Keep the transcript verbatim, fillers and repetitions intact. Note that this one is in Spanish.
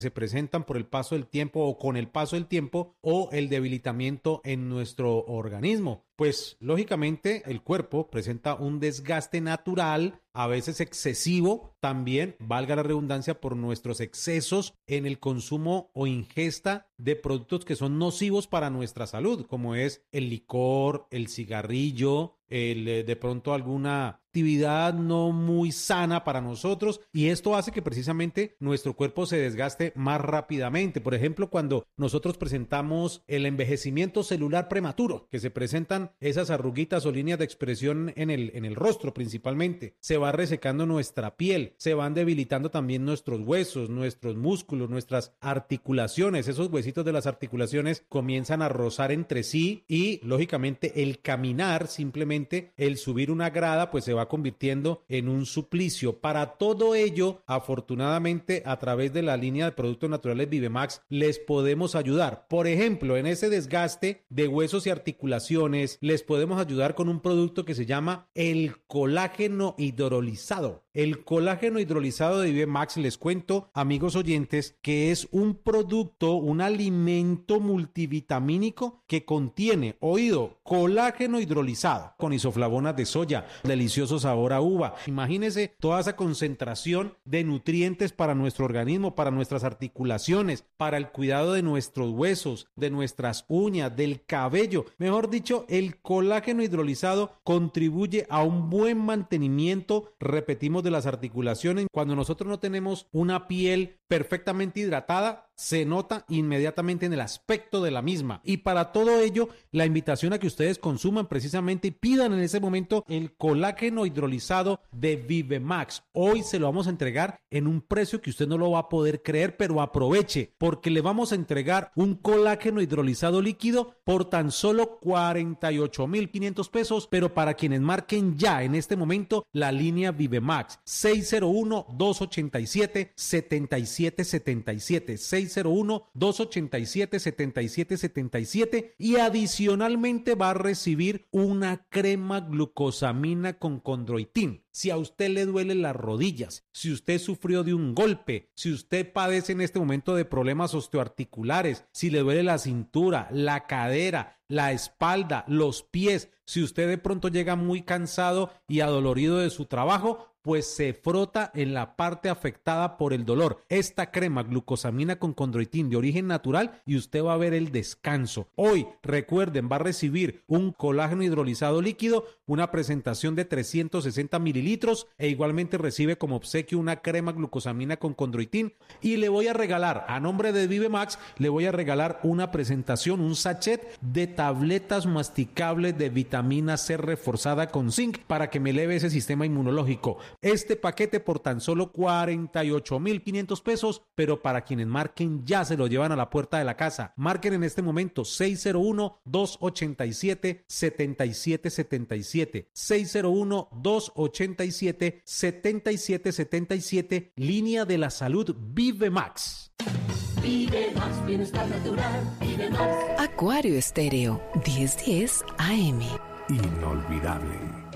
se presentan por el paso del tiempo o con el paso del tiempo o el debilitamiento en nuestro organismo. Pues lógicamente el cuerpo presenta un desgaste natural, a veces excesivo, también, valga la redundancia, por nuestros excesos en el consumo o ingesta de productos que son nocivos para nuestra salud, como es el licor, el cigarrillo, el, de pronto alguna actividad no muy sana para nosotros, y esto hace que precisamente nuestro cuerpo se desgaste más rápidamente. Por ejemplo, cuando nosotros presentamos el envejecimiento celular prematuro, que se presentan esas arruguitas o líneas de expresión en el, en el rostro principalmente, se va resecando nuestra piel, se van debilitando también nuestros huesos, nuestros músculos, nuestras articulaciones, esos huesitos de las articulaciones comienzan a rozar entre sí y lógicamente el caminar, simplemente el subir una grada, pues se va convirtiendo en un suplicio. Para todo ello, afortunadamente, a través de la línea de productos naturales Vivemax, les podemos ayudar. Por ejemplo, en ese desgaste de huesos y articulaciones, les podemos ayudar con un producto que se llama el colágeno hidrolizado. El colágeno hidrolizado de Vivemax, les cuento, amigos oyentes, que es un producto, un alimento multivitamínico que contiene, oído, colágeno hidrolizado con isoflavonas de soya, delicioso sabor a uva. Imagínense toda esa concentración de nutrientes para nuestro organismo, para nuestras articulaciones, para el cuidado de nuestros huesos, de nuestras uñas, del cabello. Mejor dicho, el colágeno hidrolizado contribuye a un buen mantenimiento, repetimos, de las articulaciones. Cuando nosotros no tenemos una piel perfectamente hidratada, se nota inmediatamente en el aspecto de la misma. Y para todo ello, la invitación a que ustedes consuman precisamente y pidan en ese momento el colágeno hidrolizado de Vivemax. Hoy se lo vamos a entregar en un precio que usted no lo va a poder creer, pero aproveche, porque le vamos a entregar un colágeno hidrolizado líquido por tan solo cuarenta y ocho mil quinientos pesos, pero para quienes marquen ya en este momento la línea Vivemax seis cero uno, dos ocho siete, siete siete siete siete, seis cero uno, dos ocho siete, siete siete siete siete, y adicionalmente va a recibir una crema glucosamina con condroitin. Si a usted le duelen las rodillas, si usted sufrió de un golpe, si usted padece en este momento de problemas osteoarticulares, si le duele la cintura, la cadera, la espalda, los pies, si usted de pronto llega muy cansado y adolorido de su trabajo, pues se frota en la parte afectada por el dolor esta crema glucosamina con condroitin de origen natural y usted va a ver el descanso. Hoy, recuerden, va a recibir un colágeno hidrolizado líquido, una presentación de trescientos sesenta mililitros, e igualmente recibe como obsequio una crema glucosamina con condroitin, y le voy a regalar, a nombre de Vivemax, le voy a regalar una presentación, un sachet de tabletas masticables de vitamina C reforzada con zinc para que me eleve ese sistema inmunológico. Este paquete por tan solo cuarenta y ocho mil quinientos pesos, pero para quienes marquen ya se lo llevan a la puerta de la casa. Marquen en este momento seis cero uno, dos ocho siete, siete siete siete siete, seis cero uno, dos ocho siete, siete siete siete siete, línea de la salud Vivemax. Vivemax, bienestar natural, Vivemax. Acuario Estéreo, diez diez A M. Inolvidable.